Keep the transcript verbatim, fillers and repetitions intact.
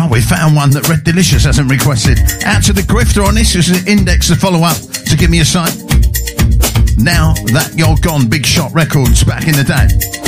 Oh, we found one that Red Delicious hasn't requested. Out to the grifter on this. This is Index to follow up to give me a sign. Now That You're Gone, Big Shot Records back in the day.